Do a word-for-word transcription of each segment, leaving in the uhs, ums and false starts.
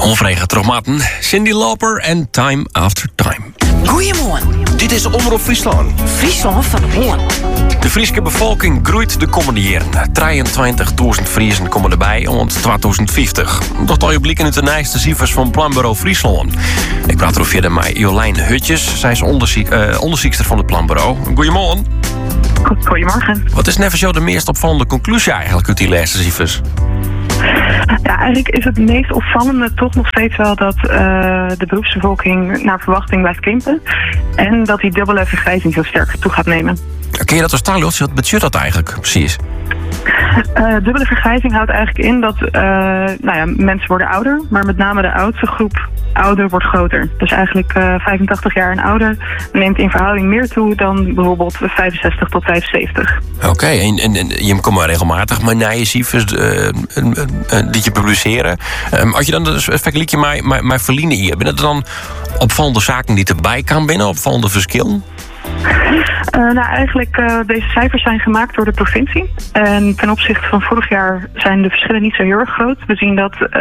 Onvregen terugmaten. Cindy Lauper en Time After Time. Goedemorgen. Dit is Omroep Friesland. Friesland van de Hoorn. De Friese bevolking groeit de komende jaren. drieëntwintigduizend Friesen komen erbij om tweeduizend vijftig. Dat al je blikken uit de nijste cijfers van Planbureau Friesland. Ik praat er verder met Jolijn Hutjes. Zij is onderziek, uh, onderziekster van het Planbureau. Goedemorgen. Goedemorgen. Wat is net zo de meest opvallende conclusie eigenlijk uit die laatste cijfers? Ja, eigenlijk is het meest opvallende toch nog steeds wel dat uh, de beroepsbevolking naar verwachting blijft krimpen. En dat die dubbele vergrijzing zo sterk toe gaat nemen. Kun je dat als Tarlos? Wat betekent dat eigenlijk precies? Uh, dubbele vergrijzing houdt eigenlijk in dat uh, nou ja, mensen worden ouder, maar met name de oudste groep ouder wordt groter. Dus eigenlijk uh, vijfentachtig jaar en ouder neemt in verhouding meer toe dan bijvoorbeeld vijfenzestig tot vijfenzeventig. Oké, okay, en, en, en je komt maar regelmatig maar naar je cijfers uh, uh, uh, die je publiceren. Um, als je dan dus vergelijk je met, met, met verliezen hier, ben het dan opvallende zaken die erbij kan binnen, opvallende verschillen? Uh, nou, eigenlijk uh, deze cijfers zijn gemaakt door de provincie. En ten opzichte van vorig jaar zijn de verschillen niet zo heel erg groot. We zien dat uh,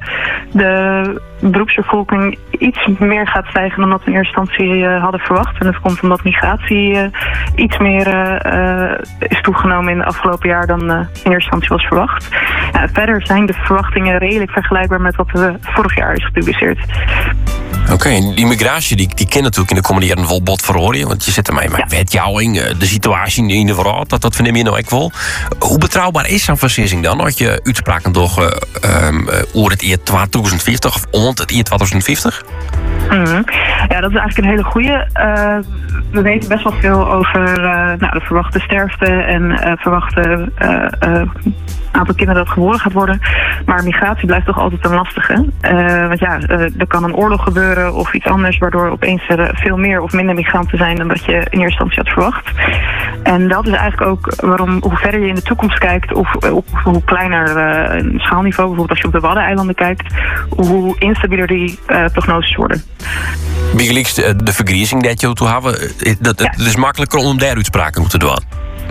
de beroepsbevolking iets meer gaat stijgen dan dat we in eerste instantie uh, hadden verwacht. En dat komt omdat migratie uh, iets meer uh, is toegenomen in het afgelopen jaar dan uh, in eerste instantie was verwacht. Ja, verder zijn de verwachtingen redelijk vergelijkbaar met wat we vorig jaar is gepubliceerd. Oké, okay, die migratie die, die kent natuurlijk in de komende jaren wel bot verhoren. Want je zit ermee met ja. wetjouwing, de situatie in de wereld, dat, dat vind je nou ook wel. Hoe betrouwbaar is zo'n vergissing dan? Als je uitspraken toch uh, um, over het jaar tweeduizend vijftig of onder het jaar tweeduizend vijftig? Mm-hmm. Ja, dat is eigenlijk een hele goeie. Uh, we weten best wel veel over uh, nou, de verwachte sterfte en uh, verwachte uh, uh, aantal kinderen dat geboren gaat worden. Maar migratie blijft toch altijd een lastige. Uh, want ja, uh, er kan een oorlog gebeuren of iets anders, waardoor opeens er veel meer of minder migranten zijn dan dat je in eerste instantie had verwacht. En dat is eigenlijk ook waarom, hoe verder je in de toekomst kijkt, of op hoe kleiner uh, een schaalniveau, bijvoorbeeld als je op de Waddeneilanden kijkt, hoe instabieler die uh, prognoses worden. Bijgelijks de vergrijzing dat je toe hebben, dat, ja. Het is makkelijker om daar uitspraken te doen.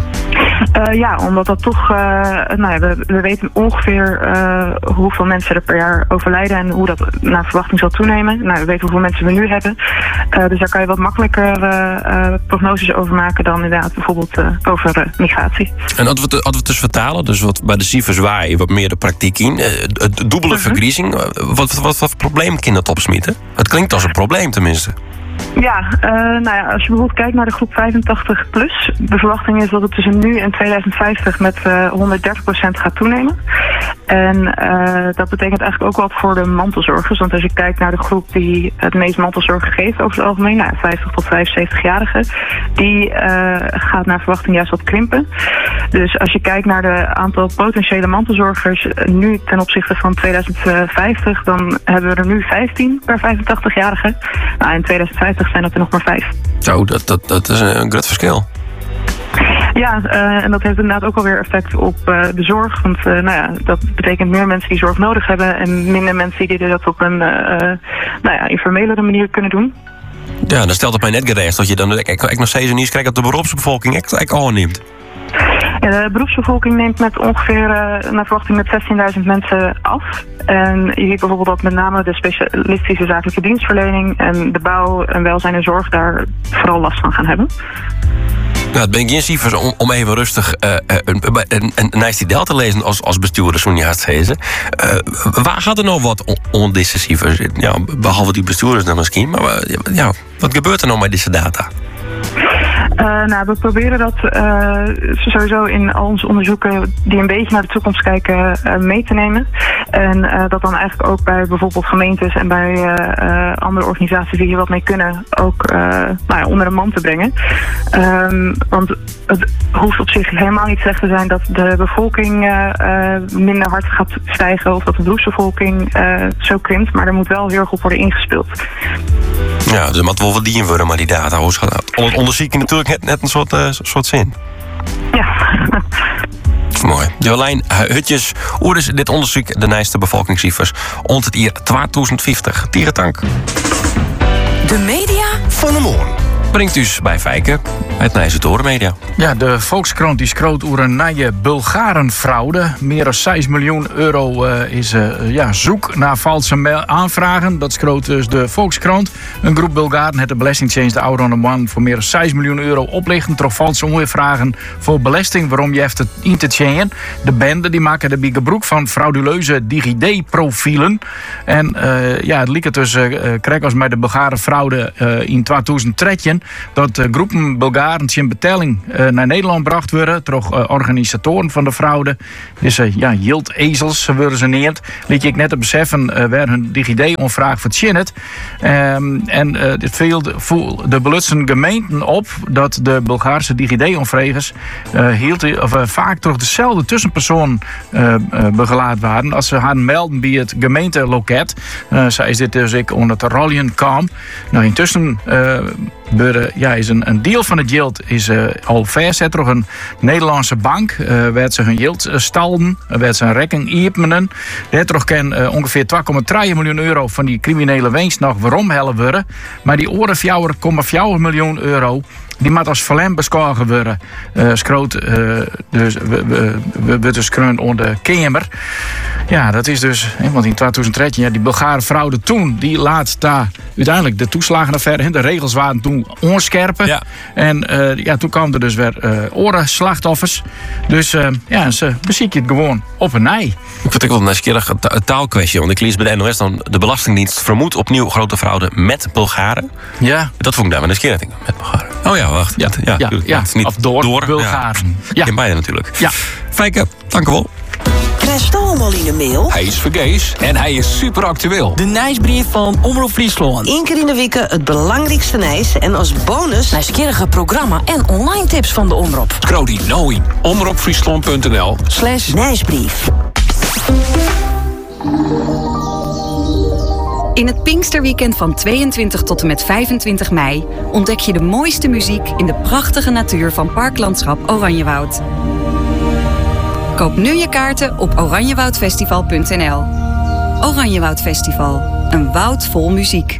Uh, ja, omdat dat toch, uh, nou ja, we, we weten ongeveer uh, hoeveel mensen er per jaar overlijden en hoe dat naar verwachting zal toenemen. Nou, we weten hoeveel mensen we nu hebben. Uh, dus daar kan je wat makkelijker uh, uh, prognoses over maken dan inderdaad bijvoorbeeld uh, over uh, migratie. En als we, het, als we het dus vertalen, dus wat bij de cijfers waar je wat meer de praktijk in, uh, het dubbele uh-huh. vergrijzing, wat, wat, wat, wat probleem kan dat opsmieten? Het klinkt als een probleem tenminste. Ja, uh, nou ja, als je bijvoorbeeld kijkt naar de groep vijfentachtig plus, de verwachting is dat het tussen nu en tweeduizend vijftig met uh, honderddertig procent gaat toenemen. En uh, dat betekent eigenlijk ook wat voor de mantelzorgers. Want als je kijkt naar de groep die het meest mantelzorg geeft over het algemeen, nou, vijftig tot vijfenzeventig-jarigen, die uh, gaat naar verwachting juist wat krimpen. Dus als je kijkt naar de aantal potentiële mantelzorgers nu ten opzichte van tweeduizend vijftig, dan hebben we er nu vijftien per vijfentachtig-jarige. Nou, in tweeduizend vijftig zijn dat er nog maar vijf. Zo, dat, dat, dat is een groot verschil. Ja, uh, en dat heeft inderdaad ook alweer effect op uh, de zorg. Want uh, nou ja, dat betekent meer mensen die zorg nodig hebben en minder mensen die dat op een uh, nou ja, informelere manier kunnen doen. Ja, dan stelt het mij net gerecht dat je dan ik, ik nog steeds een nieuws krijgt dat de beroepsbevolking echt al neemt. Ja, de beroepsbevolking neemt met ongeveer uh, naar verwachting met zestienduizend mensen af. En je ziet bijvoorbeeld dat met name de specialistische zakelijke dienstverlening en de bouw en welzijn en zorg daar vooral last van gaan hebben. Nou, het ben ik geen cijfers om, om even rustig uh, een, een, een nice deel te lezen als, als bestuurder, zo'n jaar lezen. Uh, waar gaat er nou wat onder deze cijfers? Ja, behalve die bestuurders dan misschien, maar uh, ja, wat gebeurt er nou met deze data? Uh, nou, we proberen dat uh, sowieso in al onze onderzoeken die een beetje naar de toekomst kijken uh, mee te nemen. En uh, dat dan eigenlijk ook bij bijvoorbeeld gemeentes en bij uh, uh, andere organisaties die hier wat mee kunnen ook uh, nou ja, onder de man te brengen. Um, want het hoeft op zich helemaal niet slecht te zijn dat de bevolking uh, uh, minder hard gaat stijgen of dat de beroepsbevolking uh, zo krimpt. Maar er moet wel heel erg op worden ingespeeld. Ja, dus moet wel wat dienen worden, maar die data. Het onderzoeken natuurlijk net, net een soort, uh, soort zin. Ja. Mooi. Jolijn Hutjes, hoe is dit onderzoek de nijste bevolkingscijfers onder het jaar tweeduizend vijftig? Tierentank. De media van de morgen. brengt dus bij Fijke uit Nijse Torenmedia. Ja, de Volkskrant die schroot over een nieuwe Bulgarenfraude. Meer dan zes miljoen euro uh, is uh, ja, zoek naar valse aanvragen. Dat schroot dus de Volkskrant. Een groep Bulgaren heeft de Belastingdienst de oude man voor meer dan zes miljoen euro oplichten. Toch valse onweervragen voor belasting. Waarom je heeft het in te tjeën. De bende die maken de gebruik van frauduleuze DigiD-profielen. En uh, ja, het liep dus uh, krijg als met de Bulgarenfraude uh, in tweeduizend dertien dat uh, groepen Bulgaren zijn betaling uh, naar Nederland gebracht worden. Toch uh, organisatoren van de fraude. Dus uh, ja, jild-ezels worden ze neerd. Liet ik net te beseffen uh, waar hun DigiD-onvraag voor het um, En uh, dit viel de belutsen gemeenten op dat de Bulgaarse DigiD-onvragers uh, hield, of, uh, vaak toch dezelfde tussenpersoon uh, uh, begelaat waren als ze hadden melden bij het gemeenteloket. Uh, zij is dit dus ik onder de rollen kwam. Nou, intussen uh, Burde, ja, is een, een deel van het yield is uh, al verzet door een Nederlandse bank. Uh, werd ze hun yield stalden, werd ze een rekking iepenen. Daardoor kan uh, ongeveer twee komma drie miljoen euro van die criminele winst nog waarom hellen worden. Maar die oren vier komma vier miljoen euro. Die moet als verlem beschouwen worden. Uh, schroot, uh, dus we, we, we, we dus kreun onder de Kamer. Ja, dat is dus, hè, want in tweeduizend dertien, ja, die Bulgare fraude toen, die laat daar uiteindelijk de toeslagenaffaire, de regels waren toen onscherpen. Ja. En uh, ja, toen kwamen er dus weer uh, orenslachtoffers. Dus uh, ja, ze beziek je het gewoon op een nij. Ik vind het ook wel een nieuwsgierig taalkwestie. Want ik lees bij de N O S dan de Belastingdienst vermoedt opnieuw grote fraude met Bulgaren. Ja. Dat vond ik daar wel nieuwsgierig. Met Bulgaren. Oh ja, wacht. Ja, ja, ja, ja. Het is niet of door, door Bulgaren. Ja, ja. In beide natuurlijk. Ja. Fijke, dank u wel. Krijg je allemaal in de mail? Hij is vergees en hij is super actueel. De nieuwsbrief van Omroep Friesland. Eén keer in de week het belangrijkste nieuws. En als bonus nieuwsgierige programma en online tips van de Omroep. Scroll die nou in omroepfriesland.nl slash nieuwsbrief. In het Pinksterweekend van tweeëntwintig tot en met vijfentwintig mei ontdek je de mooiste muziek in de prachtige natuur van Parklandschap Oranjewoud. Koop nu je kaarten op oranjewoudfestival punt n l. Oranjewoud Festival, een woud vol muziek.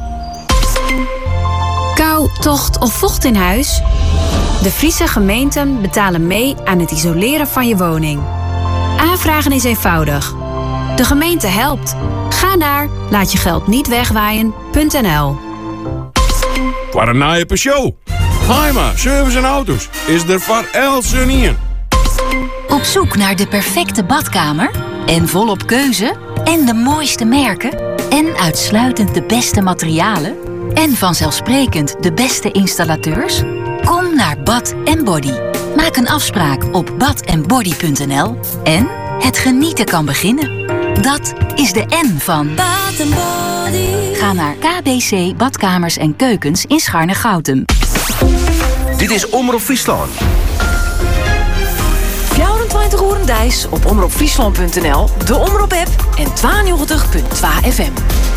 Kou, tocht of vocht in huis? De Friese gemeenten betalen mee aan het isoleren van je woning. Aanvragen is eenvoudig. De gemeente helpt. Ga naar laatjegeld-niet-wegwaaien punt n l. Wat een naaie show. Haima, service en auto's. Is er voor Elsen in. Op zoek naar de perfecte badkamer? En volop keuze? En de mooiste merken? En uitsluitend de beste materialen? En vanzelfsprekend de beste installateurs? Kom naar Bad en Body. Maak een afspraak op bad en body punt n l. En het genieten kan beginnen. Dat is de N van Bad and Body. Ga naar K B C Badkamers en Keukens in Scharne-Goutem. Dit is Omroep Friesland. vierentwintig uur dijs op omroepfriesland punt n l, de Omroep-app en tweeënnegentig komma twee F M.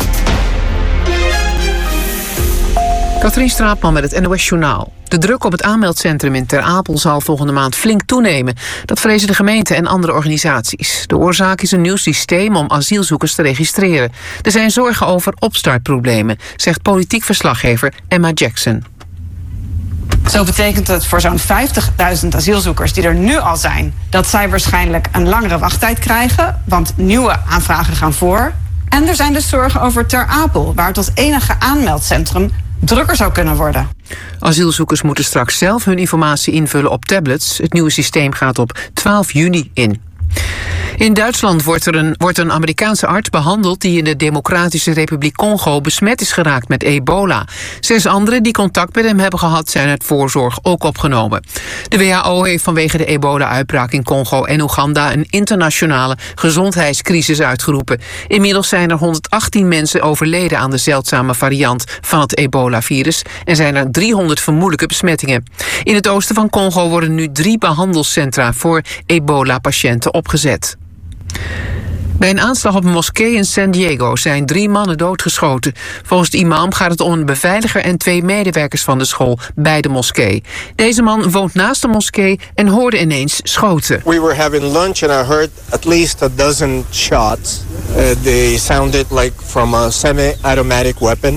Katrien Straatman met het N O S Journaal. De druk op het aanmeldcentrum in Ter Apel zal volgende maand flink toenemen. Dat vrezen de gemeente en andere organisaties. De oorzaak is een nieuw systeem om asielzoekers te registreren. Er zijn zorgen over opstartproblemen, zegt politiek verslaggever Emma Jackson. Zo betekent het voor zo'n vijftigduizend asielzoekers die er nu al zijn, dat zij waarschijnlijk een langere wachttijd krijgen, want nieuwe aanvragen gaan voor. En er zijn dus zorgen over Ter Apel, waar het als enige aanmeldcentrum drukker zou kunnen worden. Asielzoekers moeten straks zelf hun informatie invullen op tablets. Het nieuwe systeem gaat op twaalf juni in. In Duitsland wordt er een, wordt een Amerikaanse arts behandeld die in de Democratische Republiek Congo besmet is geraakt met ebola. Zes anderen die contact met hem hebben gehad zijn uit voorzorg ook opgenomen. De W H O heeft vanwege de ebola-uitbraak in Congo en Oeganda een internationale gezondheidscrisis uitgeroepen. Inmiddels zijn er honderdachttien mensen overleden aan de zeldzame variant van het ebola-virus en zijn er driehonderd vermoedelijke besmettingen. In het oosten van Congo worden nu drie behandelcentra voor ebola-patiënten opgezet. Bij een aanslag op een moskee in San Diego zijn drie mannen doodgeschoten. Volgens de imam gaat het om een beveiliger en twee medewerkers van de school bij de moskee. Deze man woont naast de moskee en hoorde ineens schoten. We were having lunch and I heard at least a dozen shots. Uh, they sounded like from a semi-automatic weapon.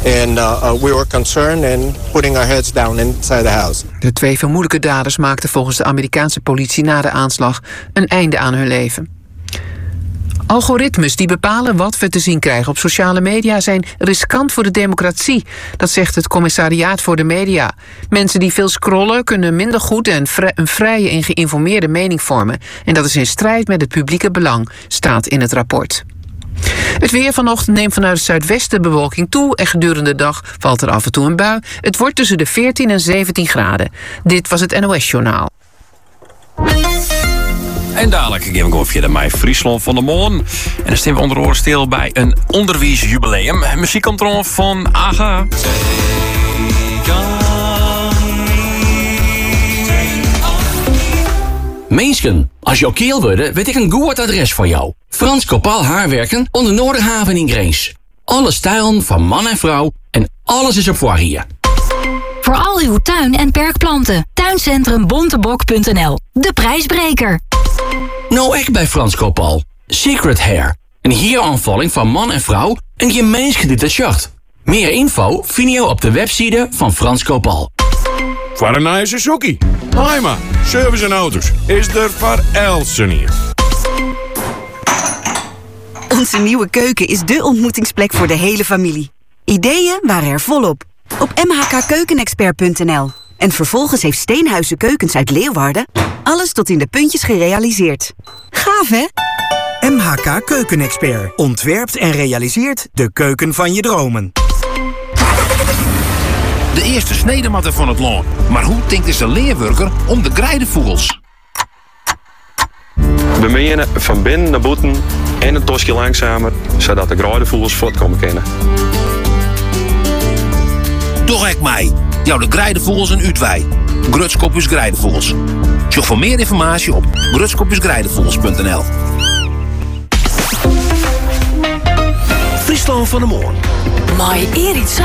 And uh, uh, we were concerned and putting our heads down inside the house. De twee vermoedelijke daders maakten volgens de Amerikaanse politie na de aanslag een einde aan hun leven. Algoritmes die bepalen wat we te zien krijgen op sociale media zijn riskant voor de democratie. Dat zegt het Commissariaat voor de Media. Mensen die veel scrollen kunnen minder goed en vri- een vrije en geïnformeerde mening vormen. En dat is in strijd met het publieke belang, staat in het rapport. Het weer vanochtend neemt vanuit het zuidwesten bewolking toe en gedurende de dag valt er af en toe een bui. Het wordt tussen de veertien en zeventien graden. Dit was het N O S-journaal. En dadelijk geven we via de Mij Friesland van de Moon. En dan staan we onder oren stil bij een onderwijsjubileum. Muziek komt erom van Aga. Meesken, als jouw keel worden, weet ik een goed adres voor jou. Frans Kopaal Haarwerken onder Noorderhaven in Greens. Alle stijlen van man en vrouw en alles is op voor hier. Voor al uw tuin- en perkplanten. Tuincentrum Bontebok punt n l. De prijsbreker. Nou, echt bij Frans Kopaal. Secret Hair. Een hieraanvalling van man en vrouw en je meesgedetacheerd. Meer info vind je op de website van Frans Kopaal. Voor een nieuwe Suzuki. Haima, service en auto's. Is er voor Elsen hier. Onze nieuwe keuken is dé ontmoetingsplek voor de hele familie. Ideeën waren er volop. Op m h k keukenexpert punt n l. En vervolgens heeft Steenhuizen Keukens uit Leeuwarden alles tot in de puntjes gerealiseerd. Gaaf, hè? M H K Keukenexpert ontwerpt en realiseert de keuken van je dromen. De eerste snedematten van het land. Maar hoe denkt is de leerwerker om de grijdenvogels? We menen van binnen naar buiten en een tosje langzamer, zodat de grijdenvogels voortkomen kunnen. Toch ek mij. Jouw de grijdenvogels en Uitwij. Grutskopjes Grijdenvogels. Zoek voor meer informatie op grutskopjes grijdenvogels punt n l. Friesland van de Moon. Maar Erik